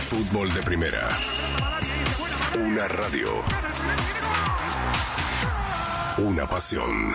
Fútbol de Primera. Una radio. Una pasión.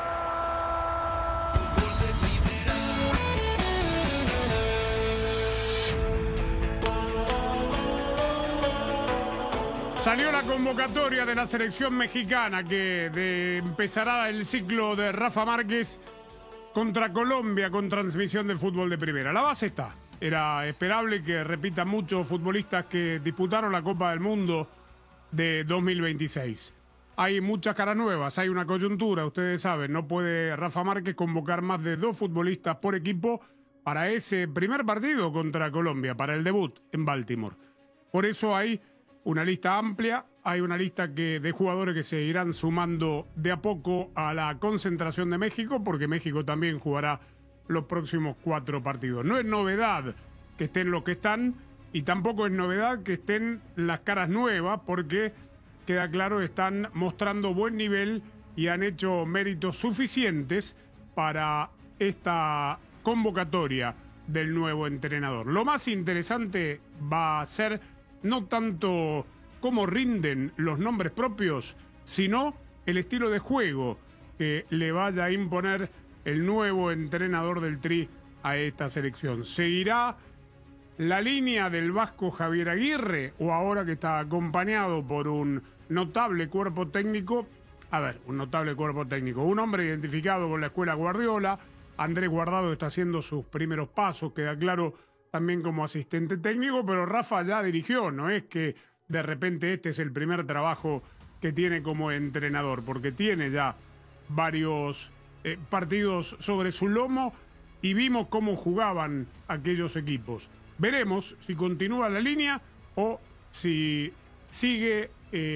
Salió la convocatoria de la selección mexicana que empezará el ciclo de Rafa Márquez contra Colombia con transmisión de Fútbol de Primera. La base está. Era esperable que repitan muchos futbolistas que disputaron la Copa del Mundo de 2026. Hay muchas caras nuevas, hay una coyuntura, ustedes saben, no puede Rafa Márquez convocar más de 2 futbolistas por equipo para ese primer partido contra Colombia, para el debut en Baltimore. Por eso hay una lista amplia, hay una lista de jugadores que se irán sumando de a poco a la concentración de México, porque México también jugará los próximos 4 partidos. No es novedad que estén los que están y tampoco es novedad que estén las caras nuevas, porque queda claro están mostrando buen nivel y han hecho méritos suficientes para esta convocatoria del nuevo entrenador. Lo más interesante va a ser no tanto cómo rinden los nombres propios, sino el estilo de juego que le vaya a imponer el nuevo entrenador del Tri a esta selección. ¿Seguirá la línea del vasco Javier Aguirre o ahora que está acompañado por un notable cuerpo técnico? A ver, un notable cuerpo técnico. Un hombre identificado con la escuela Guardiola. Andrés Guardado está haciendo sus primeros pasos, queda claro, también como asistente técnico, pero Rafa ya dirigió, no es que de repente este es el primer trabajo que tiene como entrenador, porque tiene ya varios partidos sobre su lomo y vimos cómo jugaban aquellos equipos. Veremos si continúa la línea o si sigue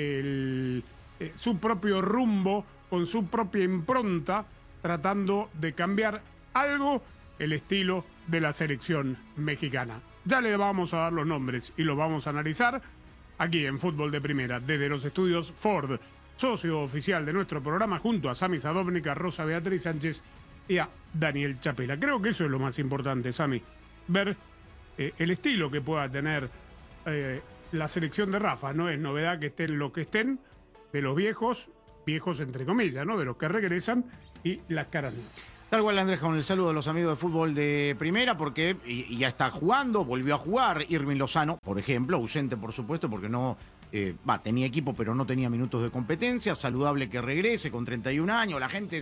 su propio rumbo, con su propia impronta, tratando de cambiar algo el estilo de la selección mexicana. Ya le vamos a dar los nombres y los vamos a analizar aquí en Fútbol de Primera, desde los estudios Ford, socio oficial de nuestro programa, junto a Sami Sadovnik, a Rosa Beatriz Sánchez y a Daniel Chapela. Creo que eso es lo más importante, Sami, ver el estilo que pueda tener la selección de Rafa. No es novedad que estén lo que estén, de los viejos entre comillas, ¿no? De los que regresan y las caras nuevas. Tal cual, Andrés, con el saludo a los amigos de Fútbol de Primera, porque ya está jugando, volvió a jugar Irving Lozano, por ejemplo, ausente por supuesto, porque no tenía equipo, pero no tenía minutos de competencia. Saludable que regrese con 31 años, la gente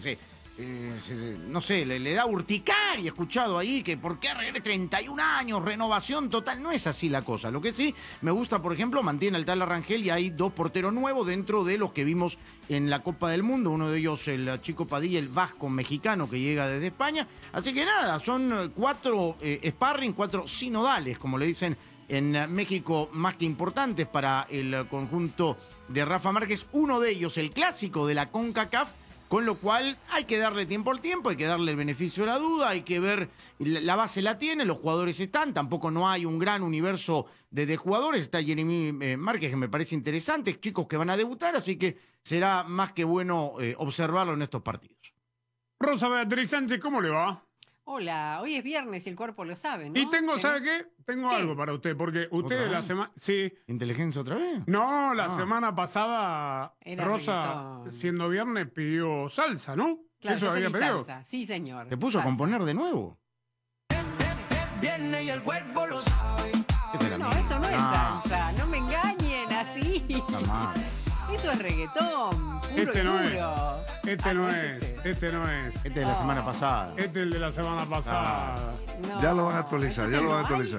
no sé, le da urticaria. He escuchado ahí que por qué regrese 31 años, renovación total. No es así la cosa. Lo que sí me gusta, por ejemplo, mantiene al tal Rangel y hay 2 porteros nuevos dentro de los que vimos en la Copa del Mundo. Uno de ellos, el Chico Padilla, el vasco mexicano que llega desde España. Así que nada, son 4 sparring, 4 sinodales, como le dicen en México, más que importantes para el conjunto de Rafa Márquez. Uno de ellos, el clásico de la CONCACAF, con lo cual hay que darle tiempo al tiempo, hay que darle el beneficio de la duda, hay que ver, la base la tiene, los jugadores están, tampoco no hay un gran universo de jugadores. Está Jeremy Márquez, que me parece interesante, chicos que van a debutar, así que será más que bueno observarlo en estos partidos. Rosa Beatriz Sánchez, ¿cómo le va? Hola, hoy es viernes y el cuerpo lo sabe, ¿no? Y tengo, ¿sabe qué? Tengo algo para usted, porque usted la semana... Sí. ¿Inteligencia otra vez? No, la semana pasada, Era Rosa, reggaetón. siendo viernes, pidió salsa, ¿no? Claro, Eso yo había pedí pedido. salsa. Sí, señor. ¿Te puso a Salsa. componer de nuevo? Viene y el cuerpo lo sabe. No, eso no es salsa. No me engañen así. Está mal. Eso es reggaetón, puro Este y no es. duro. Este Ah, no es es. Este no es. Este es de la semana pasada. Este es el de la semana pasada. No, Ya lo van a actualizar, entonces ya lo van a no hay. actualizar.